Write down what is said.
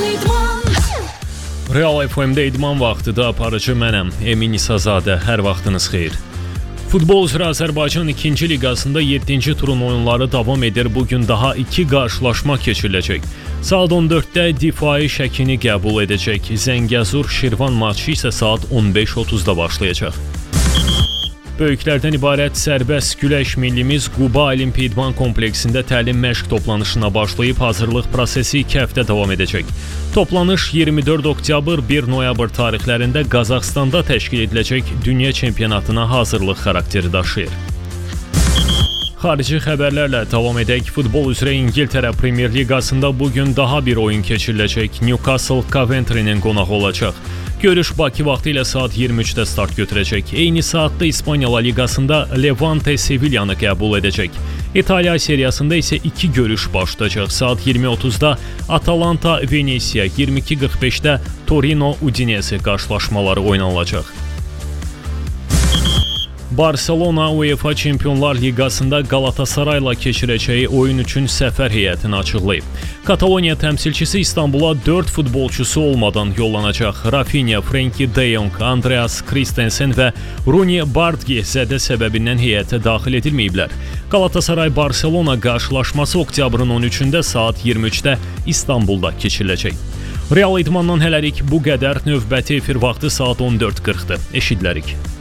Real FM-də idman vaxtıda aparıcı mənəm, Emin İsazadə, hər vaxtınız xeyir. Futbol üzrə Azərbaycan 2-ci liqasında 7-ci turun oyunları davam edir. Bugün daha 2 qarşılaşma keçiriləcək. Saat 14-də Difai Şəkini qəbul edəcək. Zəngəzur Şirvan maçı isə saat 15:30-da başlayacaq. Böyüklərdən ibarət sərbəst güləş millimiz Quba Olimpiya İdman kompleksində təlim məşq toplanışına başlayıb hazırlıq prosesi 2 həftə davam edəcək. Toplanış 24 oktyabr 1 noyabr tarixlərində Qazaxstanda təşkil ediləcək dünya çempionatına hazırlıq xarakteri daşıyır. Xarici xəbərlərlə davam edək. Futbol üzrə İngiltərə Premier Liqasında bugün daha bir oyun keçiriləcək. Newcastle Coventry-nin qonağı olacaq. Görüş Bakı vaxtı ilə saat 23-də start götürəcək. Eyni saatda İspaniya La Liqasında Levante Sevillanı qəbul edəcək. İtaliya seriyasında isə 2 görüş başlayacaq. Saat 20:30-da Atalanta Venesiya, 22:45-də Torino Udinese qarşılaşmaları oynanılacaq. Barcelona UEFA Çempionlar Liqasında Qalatasarayla keçirəcəyi oyun üçün səfər heyətini açıqlayıb. Kataloniya təmsilçisi İstanbula 4 futbolçusu olmadan yollanacaq. Rafinha, Frenkie de Jong, Andreas Christensen və Rooney Barthez zədə səbəbindən heyətə daxil edilməyiblər. Galatasaray-Barcelona qarşılaşması oktyabrın 13-də saat 23-də İstanbulda keçiriləcək. Real idmandan hələlik bu qədər. Növbəti efir vaxtı saat 14:40-dır. Eşidilərik.